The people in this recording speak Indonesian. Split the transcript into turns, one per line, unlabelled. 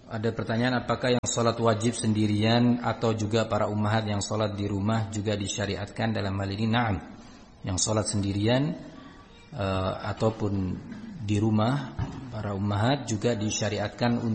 Ada pertanyaan, apakah yang sholat wajib sendirian atau juga para ummahat yang sholat di rumah juga disyariatkan dalam hal ini? Na'am. Yang sholat sendirian ataupun di rumah, para ummahat juga disyariatkan